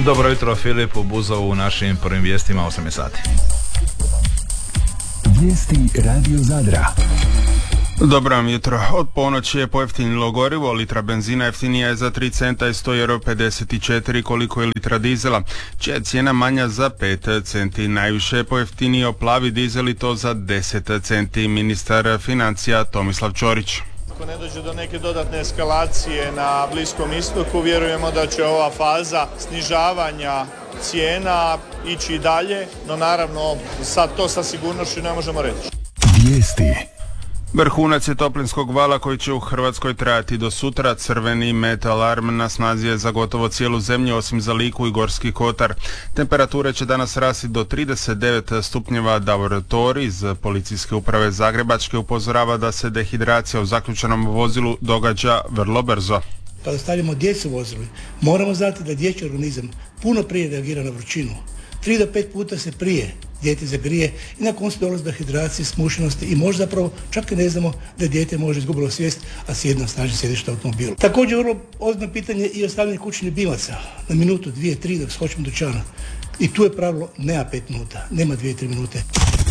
Dobro jutro Filipu Buzovu u našim prvim vijestima 8 sati. Vijesti Radio Zadra. Dobro vam jutro. Od ponoći je pojeftinilo gorivo, litra benzina jeftinija je za 3 centa i 100,54 koliko je litra dizela, čija je cijena manja za 5 centi. Najviše je pojeftinio plavi dizel i to za 10 centi. Ministar financija Tomislav Ćorić. Ako ne dođe do neke dodatne eskalacije na Bliskom istoku, vjerujemo da će ova faza snižavanja cijena ići dalje, no naravno sad to sa sigurnošću ne možemo reći. Vijesti. Vrhunac je toplinskog vala koji će u Hrvatskoj trajati do sutra. Crveni met-alarm na snazi je za gotovo cijelu zemlju osim za Liku i Gorski kotar. Temperature će danas rasti do 39 stupnjeva. Davor Tor iz Policijske uprave Zagrebačke upozorava da se dehidracija u zaključanom vozilu događa vrlo brzo. Kada stavljamo djecu u vozilu, moramo znati da dječji organizam puno prije reagira na vrućinu. 3 do 5 puta se prije dijete zagrije i na koncu dolazi do hidracije, smušenosti i možda zapravo čak i ne znamo da dijete može izgubilo svijest, a sjedi na snažnom sjedištu automobilu. Također vrlo ozbiljno pitanje i ostavljanje kućnih bilaca na minutu, 2, 3 dok skočimo dućana. I tu je pravilo nema 5 minuta, nema 2-3 minute.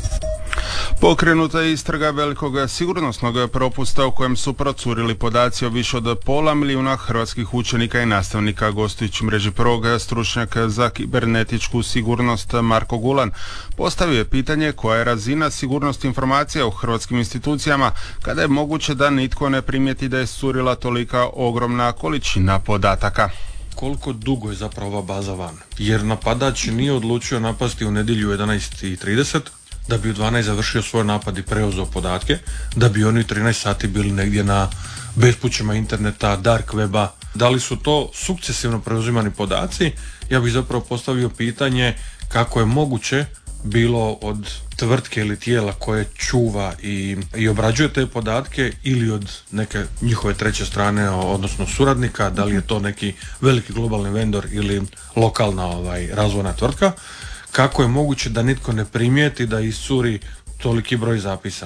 Pokrenuta je istraga velikog sigurnosnog propusta u kojem su procurili podaci o više od 500 milijuna hrvatskih učenika i nastavnika. Gostujući mreži prvog, stručnjak za kibernetičku sigurnost Marko Gulan postavio je pitanje koja je razina sigurnosti informacija u hrvatskim institucijama kada je moguće da nitko ne primijeti da je curila tolika ogromna količina podataka. Koliko dugo je zapravo ova baza van? Jer napadač nije odlučio napasti u nedjelju 11:30, da bi u 12 završio svoj napad i preuzeo podatke, da bi oni u 13 sati bili negdje na bespućima interneta, dark weba. Da li su to sukcesivno preuzimani podaci? Ja bih zapravo postavio pitanje kako je moguće bilo od tvrtke ili tijela koje čuva i obrađuje te podatke ili od neke njihove treće strane, odnosno suradnika, da li je to neki veliki globalni vendor ili lokalna razvojna tvrtka. Kako je moguće da nitko ne primijeti da iscuri toliki broj zapisa?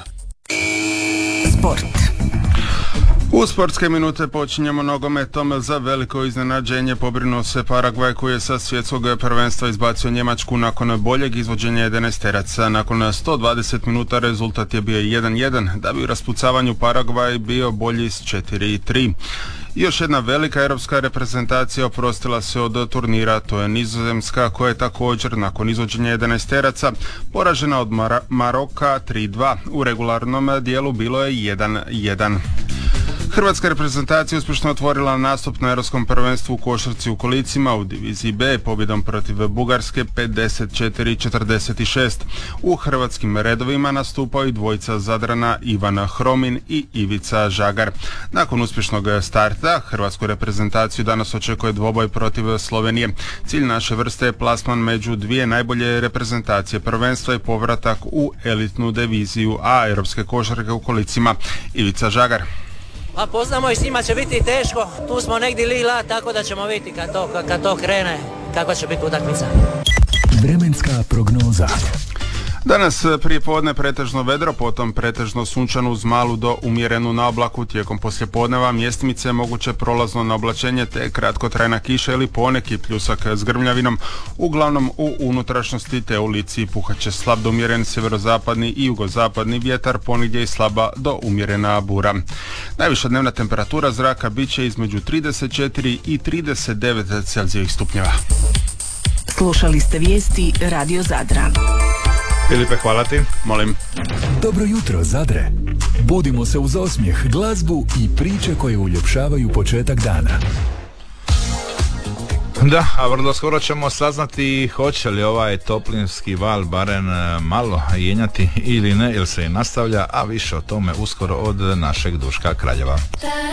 Sport. U sportske minute počinjemo nogometom. Za veliko iznenađenje pobrinuo se Paragvaj koji je sa svjetskog prvenstva izbacio Njemačku nakon boljeg izvođenja 11-teraca. Nakon 120 minuta rezultat je bio 1:1, da bi u raspucavanju Paragvaj bio bolji s 4:3. Još jedna velika europska reprezentacija oprostila se od turnira, to je Nizozemska koja je također nakon izvođenja 11-teraca poražena od Maroka 3:2. U regularnom dijelu bilo je 1:1. Hrvatska reprezentacija uspješno otvorila nastup na europskom prvenstvu u košarci u kolicima u diviziji B pobjedom protiv Bugarske 54-46. U hrvatskim redovima nastupao i dvojica Zadrana Ivan Hromin i Ivica Žagar. Nakon uspješnog starta hrvatsku reprezentaciju danas očekuje dvoboj protiv Slovenije. Cilj naše vrste je plasman među dvije najbolje reprezentacije prvenstva i povratak u elitnu diviziju A europske košarke u kolicima. Ivica Žagar. Pa poznamo i s njima će biti teško, tu smo negdje lila, tako da ćemo vidjeti kad to krene, kakva će biti utakmica. Vremenska prognoza. Danas prije podne pretežno vedro, potom pretežno sunčano uz malu do umjerenu na oblaku. Tijekom poslijepodneva mjestimice moguće prolazno na oblačenje te kratkotrajna kiša ili poneki pljusak s grmljavinom. Uglavnom u unutrašnjosti te u Lici puhat će slab do umjeren sjeverozapadni i jugozapadni vjetar, ponegdje i slaba do umjerena bura. Najviša dnevna temperatura zraka bit će između 34 i 39 Celzijevih stupnjeva. Slušali ste vijesti Radio Zadra. Filipe, hvala ti. Molim. Dobro jutro, Zadre. Budimo se uz osmijeh, glazbu i priče koje uljepšavaju početak dana. Da, a vrlo skoro ćemo saznati hoće li ovaj toplinski val barem malo jenjati ili ne, ili se i nastavlja, a više o tome uskoro od našeg Duška Kraljeva.